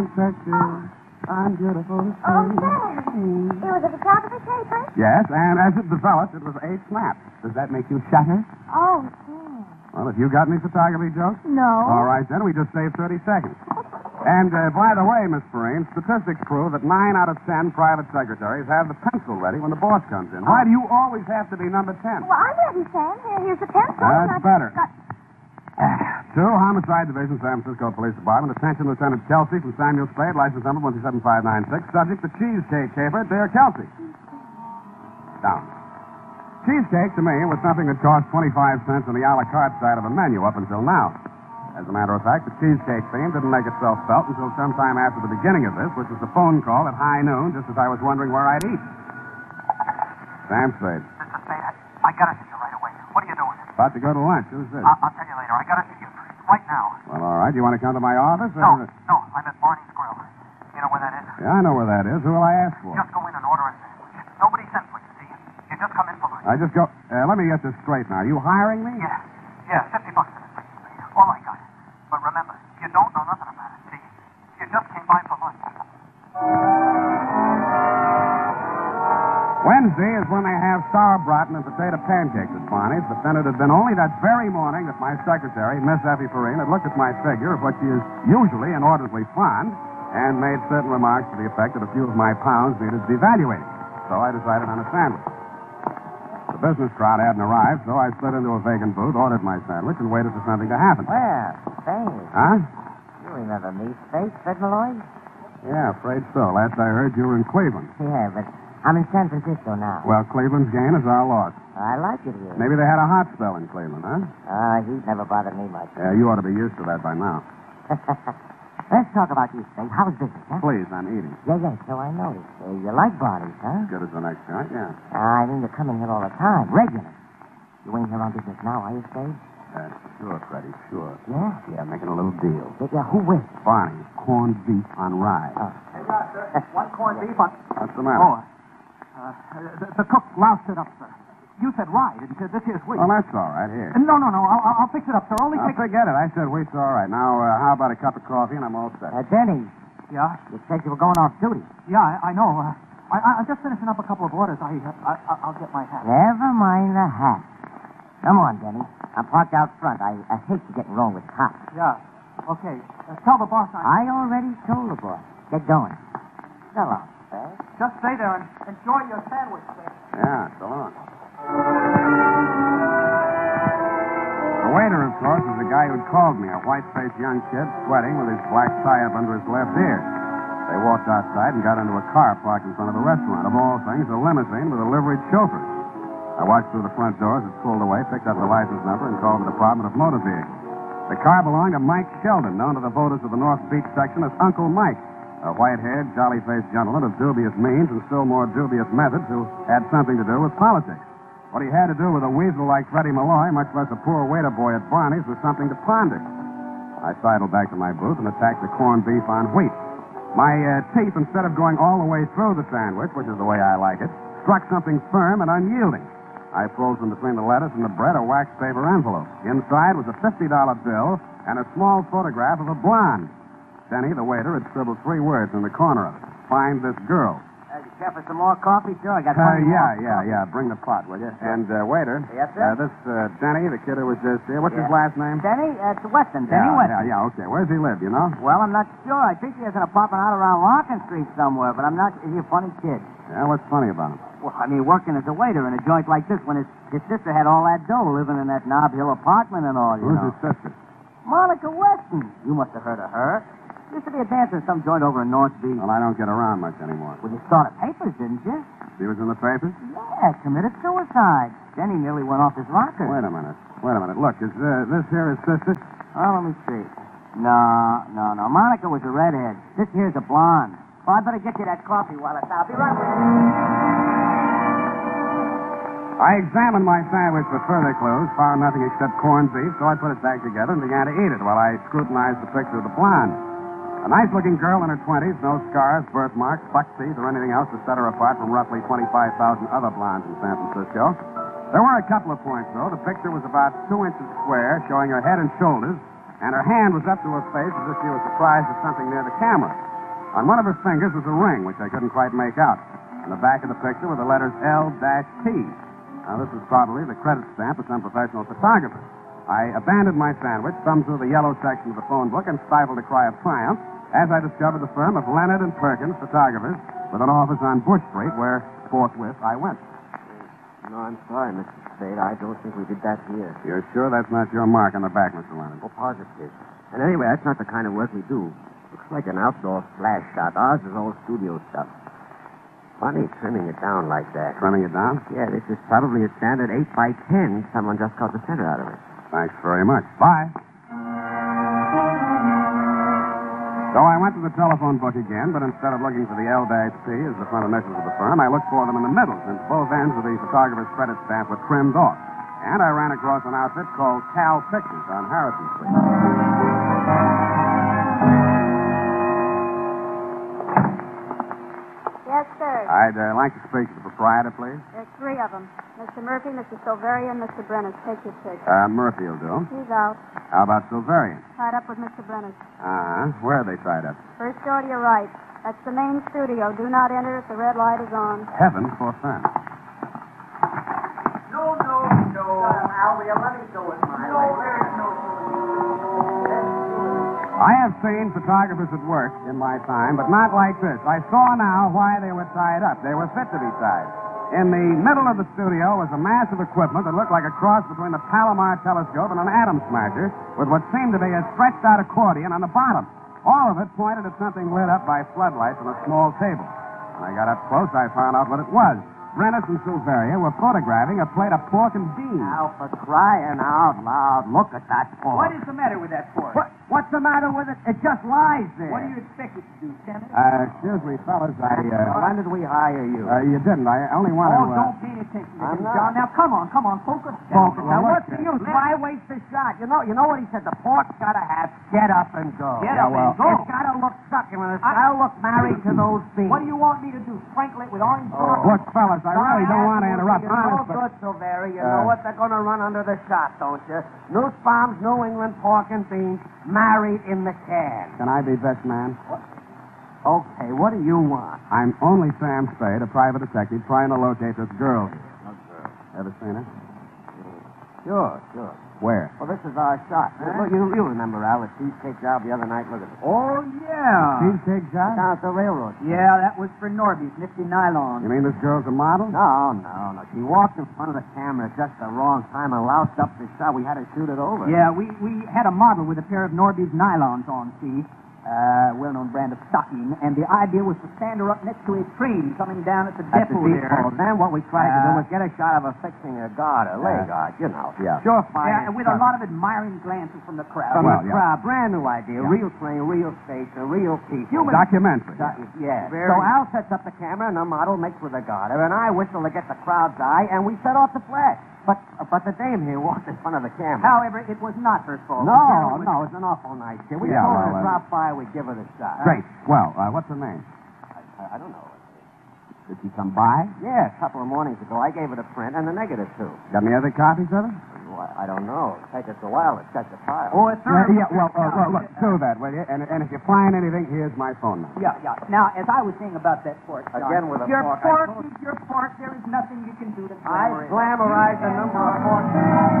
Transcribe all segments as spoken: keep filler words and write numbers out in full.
Such a beautiful Oh, Sam. It was at the top of the paper? Yes, and as it developed, it was a snap. Does that make you shudder? Oh, Sam. Well, have you got any photography jokes? No. All right, then. We just saved thirty seconds. And, uh, by the way, Miss Perrine, statistics prove that nine out of ten private secretaries have the pencil ready when the boss comes in. Why do you always have to be number ten? Well, I'm ready, Sam. Here, here's the pencil. That's and I- better. Got... Two, Homicide Division, San Francisco Police Department. Attention, Lieutenant Kelsey from Samuel Spade, license number one two seven five nine six. Subject, the cheesecake caper, dear Kelsey. Down. Cheesecake, to me, was something that cost twenty-five cents on the a la carte side of a menu up until now. As a matter of fact, the cheesecake theme didn't make itself felt until sometime after the beginning of this, which was the phone call at high noon, just as I was wondering where I'd eat. Sam Spade. Mister Spade, I, I gotta see you right away. What are you doing? About to go to lunch. Who's this? I, I'll tell you later. I gotta see you right now. Well, all right. You want to come to my office? Or... No, no. I'm at Barney's Grill. You know where that is? Yeah, I know where that is. Who will I ask for? Just go in and order a sandwich. Nobody sent for you, see? You just come in for lunch. I just go... Uh, let me get this straight now. Are you hiring me? Yeah. Yeah, fifty bucks in the Spade. All I got. But remember, you don't know nothing about it, see? You just came by for lunch. Wednesday is when they have sauerbraten and potato pancakes at Barney's, but then it had been only that very morning that my secretary, Miss Effie Perrine, had looked at my figure, of which she is usually inordinately fond, and made certain remarks to the effect that a few of my pounds needed to be evaluated. So I decided on a sandwich. The business crowd hadn't arrived, so I slid into a vacant booth, ordered my sandwich, and waited for something to happen. Well, Spade. Huh? You remember me, Spade, Fred Malloy? Yeah, afraid so. Last I heard, you were in Cleveland. Yeah, but I'm in San Francisco now. Well, Cleveland's gain is our loss. I like it here. Maybe they had a hot spell in Cleveland, huh? Ah, uh, heat never bothered me much. Yeah, you ought to be used to that by now. Let's talk about you, Spade. How's business, huh? Please, I'm eating. Yeah, yeah, so I noticed. Uh, you like Barney's, huh? Good as the next joint, yeah. Uh, I mean, you're coming here all the time, regular. You ain't here on business now, are you, Spade? Uh, sure, Freddie, sure. Yeah? Yeah, making a little deal. Yeah, yeah, who with? Barney's corned beef on rye. Oh. Hey, uh, sir, one corned beef on... What's the matter? Oh, uh, the, the cook loused it up, sir. You said rye, didn't you? This here's wheat. Well, that's all right. Here. No, no, no. I'll, I'll fix it up, sir. Only I'll take... forget it. I said wheat's all right. Now, uh, how about a cup of coffee, and I'm all set. Uh, Denny, Yeah? you said you were going off duty. Yeah, I, I know. Uh, I, I, I'm just finishing up a couple of orders. I, I, I, I'll get my hat. Never mind the hat. Come on, Denny. I'm parked out front. I, I hate to get wrong with cops. Yeah. Okay. Uh, tell the boss I... I already told the boss. Get going. So long, Spade. Just stay there and enjoy your sandwich, sir. Yeah, so long. The waiter, of course, was the guy who'd called me, a white-faced young kid, sweating with his black tie up under his left ear. They walked outside and got into a car parked in front of the restaurant. Of all things, a limousine with a liveried chauffeur. I watched through the front doors, it pulled away, picked up the license number, and called the Department of Motor Vehicles. The car belonged to Mike Sheldon, known to the voters of the North Beach section as Uncle Mike, a white-haired, jolly-faced gentleman of dubious means and still more dubious methods who had something to do with politics. What he had to do with a weasel like Freddie Malloy, much less a poor waiter boy at Barney's, was something to ponder. I sidled back to my booth and attacked the corned beef on wheat. My uh, teeth, instead of going all the way through the sandwich, which is the way I like it, struck something firm and unyielding. I pulled from between the lettuce and the bread a wax paper envelope. Inside was a fifty dollar bill and a small photograph of a blonde. Denny, the waiter, had scribbled three words in the corner of it. Find this girl. Uh, you care for some more coffee? Sure, I got Uh, plenty yeah, more. yeah, yeah. Bring the pot, will you? And, uh, waiter. Yes, sir? Uh, this, uh, Denny, the kid who was just here. What's his Yeah. last name? Denny, uh, it's Weston. Denny yeah, Weston. Yeah, yeah, okay. Where's he live, you know? Well, I'm not sure. I think he has an apartment out around Larkin Street somewhere, but I'm not... Is he a funny kid? Yeah, what's funny about him? Well, I mean, working as a waiter in a joint like this when his, his sister had all that dough living in that Nob Hill apartment and all, you Who's know. his sister? Monica Weston. You must have heard of her. Used to be a dancer in some joint over in North Beach. Well, I don't get around much anymore. Well, you started papers, didn't you? She was in the papers? Yeah, committed suicide. Then he nearly went off his rocker. Wait a minute. Wait a minute. Look, is uh, this here his sister? Oh, let me see. No, no, no. Monica was a redhead. This here's a blonde. Well, I better get you that coffee while it's out. I'll be right with you. I examined my sandwich for further clues, found nothing except corned beef, so I put it back together and began to eat it while I scrutinized the picture of the blonde. A nice-looking girl in her twenties, no scars, birthmarks, buck teeth, or anything else to set her apart from roughly twenty-five thousand other blondes in San Francisco. There were a couple of points, though. The picture was about two inches square, showing her head and shoulders, and her hand was up to her face as if she was surprised at something near the camera. On one of her fingers was a ring, which I couldn't quite make out. On the back of the picture were the letters L T. Now, this was probably the credit stamp of some professional photographer. I abandoned my sandwich, thumbed through the yellow section of the phone book, and stifled a cry of triumph as I discovered the firm of Leonard and Perkins, photographers, with an office on Bush Street, where forthwith I went. No, I'm sorry, Mister Spade. I don't think we did that here. You're sure that's not your mark on the back, Mister Leonard? Oh, positive. And anyway, that's not the kind of work we do. Looks like an outdoor flash shot. Ours is all studio stuff. Funny trimming it down like that. Trimming it down? Yeah, this is probably a standard eight by ten. Someone just cut the center out of it. Thanks very much. Bye. So I went to the telephone book again, but instead of looking for the L T as the front initials of the firm, I looked for them in the middle, since both ends of the photographer's credit stamp were trimmed off. And I ran across an outfit called Cal Pictures on Harrison Street. Yes, sir. I'd uh, like to speak to the proprietor, please. There's three of them. Mister Murphy, Mister Silverian, Mister Brennan. Take your pick. Uh, Murphy will do. He's out. How about Silverian? Tied up with Mister Brennan. Uh-huh. Where are they tied up? First door to your right. That's the main studio. Do not enter if the red light is on. Heaven forfend. No, no, no. Alvia, let me do it my No, there's no. I have seen photographers at work in my time, but not like this. I saw now why they were tied up. They were fit to be tied. In the middle of the studio was a mass of equipment that looked like a cross between the Palomar telescope and an atom smasher, with what seemed to be a stretched-out accordion on the bottom. All of it pointed at something lit up by floodlights on a small table. When I got up close, I found out what it was. Brennis and Silveria were photographing a plate of pork and beans. Now, for crying out loud, look at that pork. What is the matter with that pork? What, what's the matter with it? It just lies there. What do you expect it to do, Lieutenant? Uh, excuse me, fellas, I, uh... When did we hire you? Uh, you didn't. I only wanted Oh, to... Uh... don't pay any attention to I'm him, not. John. Now, come on, come on. Focus. Focus. Now, Well, what's look, the uh, use? Why waste the shot? You know, you know what he said? The pork's got to have get up and go. Get Yeah, up well, and go. It's got to look succulent. It's I- got to look married to those beans. What do you want me to do? Sprinkle it with orange Oh. sauce? Look, fellas, I really don't want to interrupt. You Honest, know, but... good, Silveri. You Uh, know what? They're going to run under the shot, don't you? Nussbaum's New England pork and beans, married in the can. Can I be best man? Okay, what do you want? I'm only Sam Spade, a private detective, trying to locate this girl. Ever seen her? Sure, sure. Where? Well, this is our shot. Look, you, you remember Al, the cheesecake job the other night. Look at it. Oh, yeah. Cheesecake job? Down at the railroad. Yeah, that was for Norby's Nifty Nylon. You mean this girl's a model? No, no, no. She walked in front of the camera at just the wrong time and loused up the shot. We had to shoot it over. Yeah, we, we had a model with a pair of Norby's Nylons on, see? Uh, well-known brand of stocking. And the idea was to stand her up next to a train coming down at the At the depot there. depot. Then what we tried to do Uh, was get a shot of her fixing her guard, her leg guard, you know. Yeah. Sure fire. Yeah, and with a lot of admiring glances from the crowd. From Well, the yeah. crowd. Brand new idea. Yeah. Real train, real station, real people. Human- Documentary. Do- yeah. Very- So Al sets up the camera and the model makes with the garter, and I whistle to get the crowd's eye, and we set off the flash. But but the dame here walked in front of the camera. However, it was not her fault. The No, girl was- no, it's an awful nice kid. We Yeah, told well, her to uh, drop by, we'd give her the shot. Great. Well, uh, what's her name? I, I don't know. Did she come by? Yeah, a couple of mornings ago, I gave her the print and the negative, too. Got any other copies of it? Well, I don't know. It'll take us a while to check the file. Oh, it's Yeah, her. yeah, well, uh, well, look, do that, will you? And, and if you find anything, here's my phone number. Yeah, yeah. Now, as I was saying about that pork, John, Again with a your pork, I pork told- is your pork. There is nothing you can do to I glamorize it. glamorize the number of porks.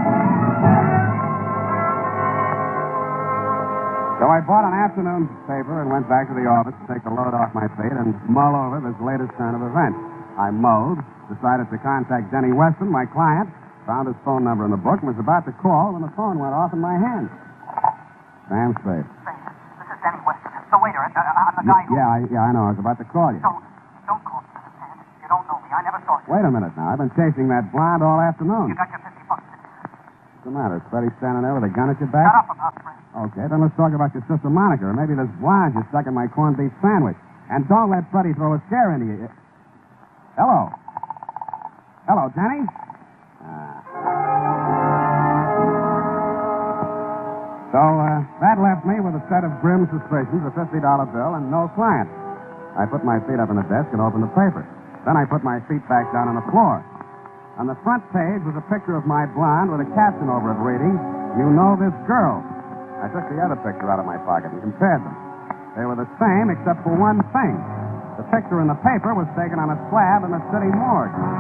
So I bought an afternoon paper and went back to the office to take the load off my feet and mull over this latest turn of events. I mowed, decided to contact Denny Weston, my client, found his phone number in the book, and was about to call when the phone went off in my hand. Sam Spade. This is Denny Weston, the waiter. Uh, I'm the guy who... Yeah, I, yeah, I know. I was about to call you. Don't, don't call me, understand? You don't know me. I never saw you. Wait a minute now. I've been chasing that blonde all afternoon. You got your fifty bucks. What's the matter? Is Freddie standing there with a gun at your back? Shut up about Fred. Okay, then let's talk about your sister Monica, or maybe this blonde you stuck in my corned beef sandwich. And don't let Freddie throw a scare into you. Hello. Hello, Denny. Ah. So, uh, that left me with a set of grim suspicions, a fifty dollar bill, and no client. I put my feet up on the desk and opened the paper. Then I put my feet back down on the floor. On the front page was a picture of my blonde with a caption over it reading, "You know this girl." I took the other picture out of my pocket and compared them. They were the same except for one thing. The picture in the paper was taken on a slab in the city morgue.